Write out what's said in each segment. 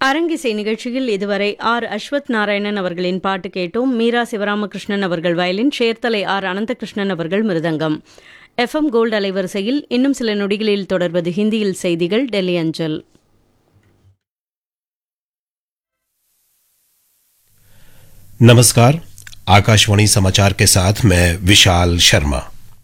அரங்கிசை நிகழ்ச்சியில் இதுவரை ஆர் அஸ்வத் நாராயணன் அவர்களின் பாட்டு கேட்டோம். மீரா சிவராமகிருஷ்ணன் அவர்கள் வயலின், சேர்த்தலை ஆர் அனந்தகிருஷ்ணன் அவர்கள் மிருதங்கம். FM கோல்டு அலைவரிசையில் இன்னும் சில நொடிகளில் தொடர்வது ஹிந்தியில் செய்திகள், டெல்லி அஞ்சல். नमस्कार, आकाशवाणी समाचार के साथ मैं विशाल शर्मा।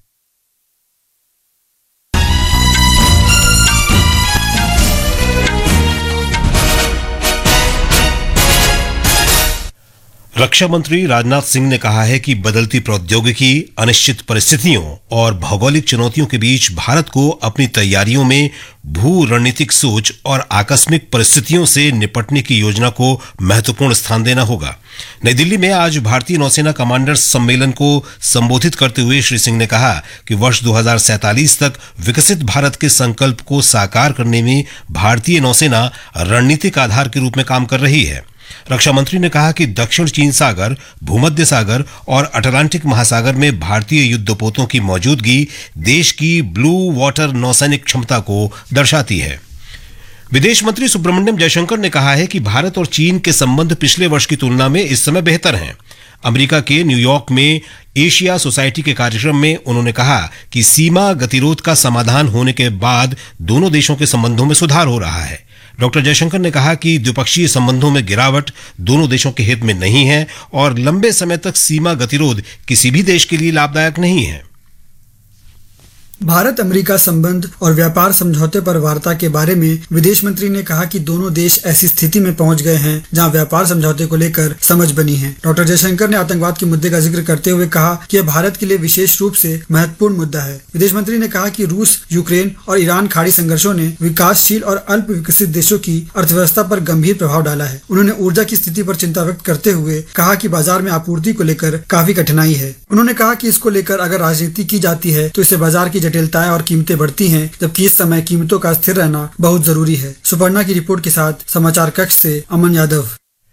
रक्षा मंत्री राजनाथ सिंह ने कहा है कि बदलती प्रौद्योगिकी, अनिश्चित परिस्थितियों और भौगोलिक चुनौतियों के बीच भारत को अपनी तैयारियों में भू रणनीतिक सोच और आकस्मिक परिस्थितियों से निपटने की योजना को महत्वपूर्ण स्थान देना होगा। नई दिल्ली में आज भारतीय नौसेना कमांडर्स सम्मेलन को संबोधित करते हुए श्री सिंह ने कहा कि वर्ष 2047 तक विकसित भारत के संकल्प को साकार करने में भारतीय नौसेना रणनीतिक आधार के रूप में काम कर रही है। रक्षा मंत्री ने कहा कि दक्षिण चीन सागर, भूमध्य सागर और अटलांटिक महासागर में भारतीय युद्धपोतों की मौजूदगी देश की ब्लू वाटर नौसैनिक क्षमता को दर्शाती है। विदेश मंत्री सुब्रमण्यम जयशंकर ने कहा है कि भारत और चीन के संबंध पिछले वर्ष की तुलना में इस समय बेहतर हैं। अमेरिका के न्यूयॉर्क में एशिया सोसाइटी के कार्यक्रम में उन्होंने कहा कि सीमा गतिरोध का समाधान होने के बाद दोनों देशों के संबंधों में सुधार हो रहा है। डॉक्टर जयशंकर ने कहा कि द्विपक्षीय संबंधों में गिरावट दोनों देशों के हित में नहीं है और लंबे समय तक सीमा गतिरोध किसी भी देश के लिए लाभदायक नहीं है। भारत अमेरिका संबंध और व्यापार समझौते पर वार्ता के बारे में विदेश मंत्री ने कहा कि दोनों देश ऐसी स्थिति में पहुंच गए हैं जहां व्यापार समझौते को लेकर समझ बनी है। डॉक्टर जयशंकर ने आतंकवाद के मुद्दे का जिक्र करते हुए कहा कि यह भारत के लिए विशेष रूप से महत्वपूर्ण मुद्दा है। विदेश मंत्री ने कहा कि रूस, यूक्रेन और ईरान खाड़ी संघर्षों ने विकासशील और अल्प विकसित देशों की अर्थव्यवस्था पर गंभीर प्रभाव डाला है। उन्होंने ऊर्जा की स्थिति पर चिंता व्यक्त करते हुए कहा कि बाजार में आपूर्ति को लेकर काफी कठिनाई है। उन्होंने कहा कि इसको लेकर अगर राजनीति की जाती है तो इससे बाजार की जटिलताएं और कीमतें बढ़ती हैं, जबकि इस समय कीमतों का स्थिर रहना बहुत जरूरी है। सुपर्णा की रिपोर्ट के साथ समाचार कक्ष से अमन यादव।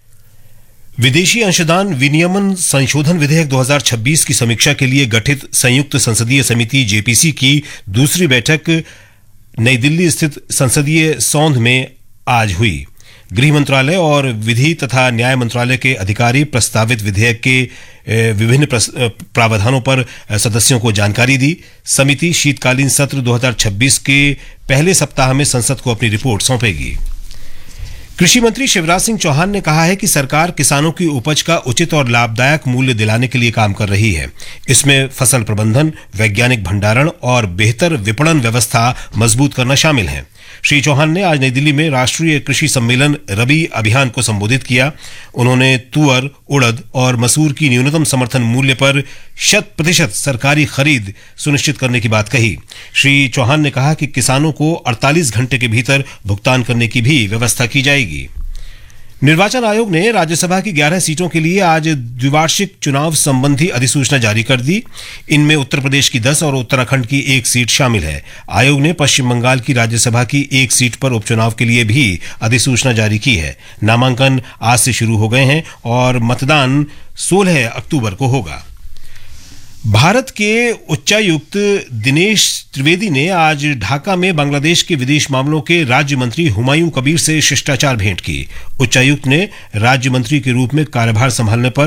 विदेशी अंशदान विनियमन संशोधन विधेयक 2026 की समीक्षा के लिए गठित संयुक्त संसदीय समिति जेपीसी की दूसरी बैठक नई दिल्ली स्थित संसदीय सौंध में आज हुई। गृह मंत्रालय और विधि तथा न्याय मंत्रालय के अधिकारी प्रस्तावित विधेयक के विभिन्न प्रावधानों पर सदस्यों को जानकारी दी। समिति शीतकालीन सत्र 2026 के पहले सप्ताह में संसद को अपनी रिपोर्ट सौंपेगी। कृषि मंत्री शिवराज सिंह चौहान ने कहा है कि सरकार किसानों की उपज का उचित और लाभदायक मूल्य दिलाने के लिए काम कर रही है। इसमें फसल प्रबंधन, वैज्ञानिक भंडारण और बेहतर विपणन व्यवस्था मजबूत करना शामिल है। श्री चौहान ने आज नई दिल्ली में राष्ट्रीय कृषि सम्मेलन रबी अभियान को संबोधित किया। उन्होंने तुअर, उड़द और मसूर की न्यूनतम समर्थन मूल्य पर 100% सरकारी खरीद सुनिश्चित करने की बात कही। श्री चौहान ने कहा कि किसानों को 48 घंटे के भीतर भुगतान करने की भी व्यवस्था की जाएगी। निर्वाचन आयोग ने राज्यसभा की 11 सीटों के लिए आज द्विवार्षिक चुनाव संबंधी अधिसूचना जारी कर दी। इनमें उत्तर प्रदेश की 10 और उत्तराखंड की 1 सीट शामिल है। आयोग ने पश्चिम बंगाल की राज्यसभा की 1 सीट पर उपचुनाव के लिए भी अधिसूचना जारी की है। नामांकन आज से शुरू हो गए हैं और मतदान 16 अक्टूबर को होगा। भारत के उच्चायुक्त दिनेश त्रिवेदी ने आज ढाका में बांग्लादेश के विदेश मामलों के राज्य मंत्री हुमायूं कबीर से शिष्टाचार भेंट की। उच्चायुक्त ने राज्य मंत्री के रूप में कार्यभार संभालने पर